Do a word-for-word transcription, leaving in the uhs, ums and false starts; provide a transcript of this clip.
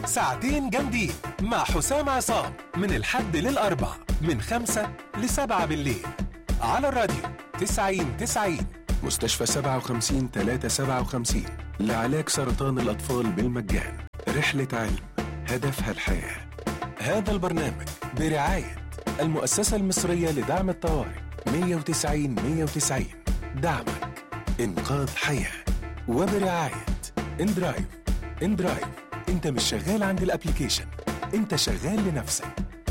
ساعتين جامدين مع حسام عصام من الحد للأربع من خمسة لسبعة بالليل على الراديو تسعين تسعين. مستشفى سبعة وخمسين تلاتة سبعة وخمسين لعلاج سرطان الأطفال بالمجان. رحلة علم هدفها الحياة. هذا البرنامج برعاية المؤسسة المصرية لدعم الطوارئ مية وتسعين مية وتسعين. دعمك إنقاذ حياة. وبرعاية اندرايف. اندرايف، انت مش شغال عند الابليكيشن، انت شغال لنفسك.